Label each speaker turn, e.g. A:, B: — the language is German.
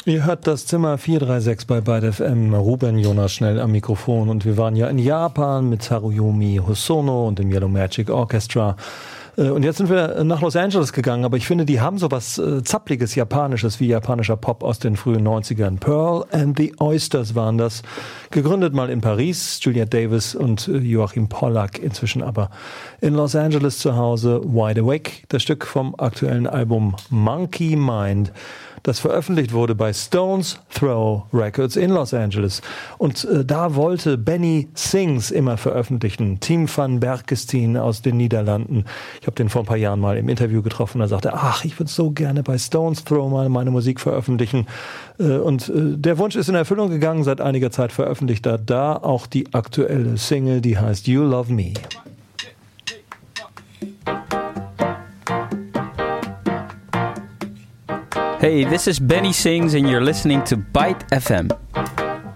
A: Ihr hört das Zimmer 436 bei Byte FM. Ruben Jonas schnell am Mikrofon. Und wir waren ja in Japan mit Haruyomi Hosono und dem Yellow Magic Orchestra. Und jetzt sind wir nach Los Angeles gegangen, aber ich finde, die haben so was Zappliges, Japanisches, wie japanischer Pop aus den frühen 90ern. Pearl and the Oysters waren das. Gegründet mal in Paris, Juliette Davis und Joachim Pollack, inzwischen aber in Los Angeles zu Hause. Wide Awake, das Stück vom aktuellen Album Monkey Mind, das veröffentlicht wurde bei Stones Throw Records in Los Angeles. Und da wollte Benny Sings immer veröffentlichen. Tim van Berkestien aus den Niederlanden. Ich habe den vor ein paar Jahren mal im Interview getroffen. Er sagte, ich würde so gerne bei Stones Throw mal meine Musik veröffentlichen. Und der Wunsch ist in Erfüllung gegangen. Seit einiger Zeit veröffentlicht er da auch die aktuelle Single, die heißt You Love Me.
B: Hey, this is Benny Sings and you're listening to Byte FM.